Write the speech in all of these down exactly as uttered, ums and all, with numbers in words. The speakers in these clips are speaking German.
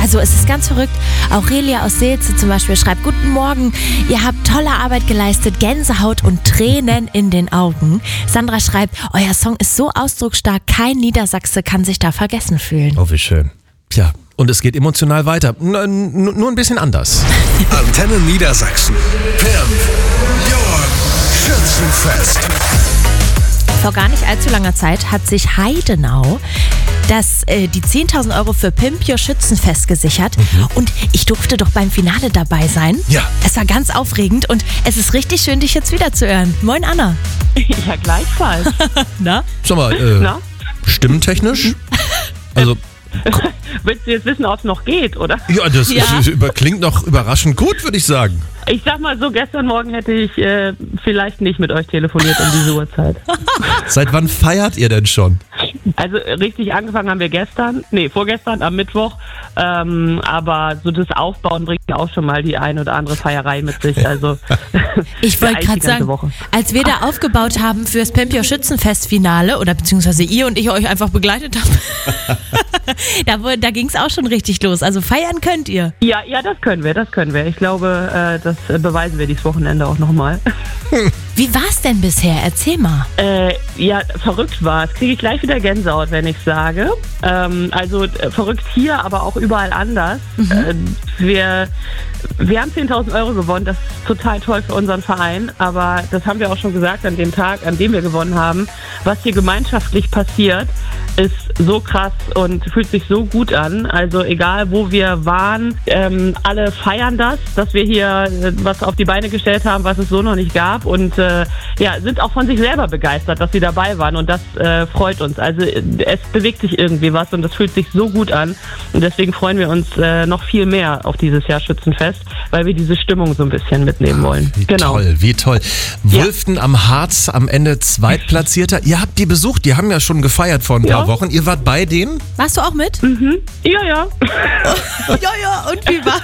Also es ist ganz verrückt. Aurelia aus Seelze zum Beispiel schreibt: Guten Morgen, ihr habt tolle Arbeit geleistet, Gänsehaut und Tränen in den Augen. Sandra schreibt: Euer Song ist so ausdrucksstark, kein Niedersachse kann sich da vergessen fühlen. Oh, wie schön. Tja, und es geht emotional weiter. N- n- nur ein bisschen anders. Antenne Niedersachsen. Pimp Your Schützenfest. Vor gar nicht allzu langer Zeit hat sich Heidenau das, äh, die zehntausend Euro für Pimp Your Schützenfest gesichert. Mhm. Und ich durfte doch beim Finale dabei sein. Ja. Es war ganz aufregend und es ist richtig schön, dich jetzt wieder zu hören. Moin, Anna. Ja, gleichfalls. Na? Sag mal, äh, Na? stimmtechnisch? Also, Willst du jetzt wissen, ob es noch geht, oder? ja, das Ja. Ist, über, klingt noch überraschend gut, würde ich sagen. Ich sag mal so, gestern Morgen hätte ich äh, vielleicht nicht mit euch telefoniert um diese Uhrzeit. Seit wann feiert ihr denn schon? Also äh, richtig angefangen haben wir gestern, nee, vorgestern am Mittwoch. Ähm, aber so das Aufbauen bringt ja auch schon mal die ein oder andere Feierei mit sich. Also Ich wollte beeilt die gerade ganze sagen, Woche. als wir da aufgebaut haben fürs Pimp Your Schützenfest-Finale, oder beziehungsweise ihr und ich euch einfach begleitet haben, da, wo- da ging es auch schon richtig los. Also feiern könnt ihr. Ja, ja, das können wir, das können wir. Ich glaube, äh, das äh, beweisen wir dieses Wochenende auch nochmal. Wie war's denn bisher? Erzähl mal. Äh, ja, verrückt war es. Kriege ich gleich wieder Gänsehaut, wenn ich sage. Ähm, also äh, verrückt hier, aber auch überall anders. Mhm. Äh, wir, wir haben zehntausend Euro gewonnen. Das ist total toll für unseren Verein. Aber das haben wir auch schon gesagt an dem Tag, an dem wir gewonnen haben. Was hier gemeinschaftlich passiert, ist so krass und fühlt sich so gut an. Also egal, wo wir waren, ähm, alle feiern das, dass wir hier äh, was auf die Beine gestellt haben, was es so noch nicht gab. Und äh, ja, sind auch von sich selber begeistert, dass sie dabei waren. Und das äh, freut uns. Also äh, es bewegt sich irgendwie was und das fühlt sich so gut an. Und deswegen freuen wir uns äh, noch viel mehr auf dieses Jahr Schützenfest, weil wir diese Stimmung so ein bisschen mitnehmen wollen. Wie Genau. toll, wie toll. Wulften am Harz am Ende Zweitplatzierter. Ihr habt die besucht, die haben ja schon gefeiert vor ein paar Ja. Wochen. Ihr wart bei denen? Warst du auch mit? Mhm. Ja, ja. Ja, ja, und wie war's?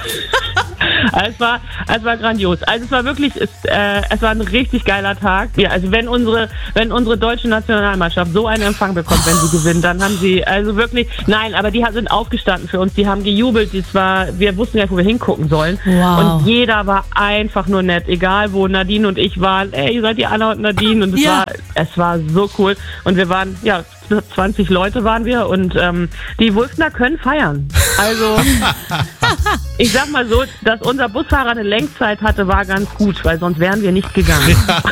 Es war, es war grandios. Also es war wirklich, es, äh, es war ein richtig geiler Tag. Ja, also wenn unsere, wenn unsere deutsche Nationalmannschaft so einen Empfang bekommt, wenn sie gewinnen, dann haben sie also wirklich, nein, aber die sind aufgestanden für uns, die haben gejubelt. Das war, wir wussten ja, wo wir hingucken sollen. Wow. Und jeder war einfach nur nett, egal wo Nadine und ich waren. Ey, ihr seid die Anna und Nadine und es Ja. war, es war so cool. Und wir waren, ja, zwanzig Leute waren wir und ähm, die Wulftener können feiern. Also ich sag mal so, dass unser Busfahrer eine Lenkzeit hatte, war ganz gut, weil sonst wären wir nicht gegangen.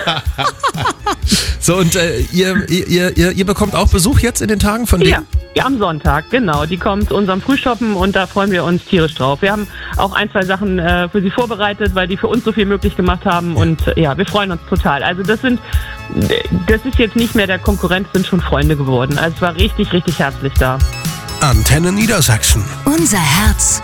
So, und äh, ihr, ihr, ihr, ihr bekommt auch Besuch jetzt in den Tagen von denen? Ja, ja, am Sonntag, genau. Die kommen zu unserem Frühshoppen und da freuen wir uns tierisch drauf. Wir haben auch ein, zwei Sachen äh, für sie vorbereitet, weil die für uns so viel möglich gemacht haben und äh, ja, wir freuen uns total. Also das sind, das ist jetzt nicht mehr der Konkurrent, sind schon Freunde geworden. Also es war richtig, richtig herzlich da. Antenne Niedersachsen. Unser Herz,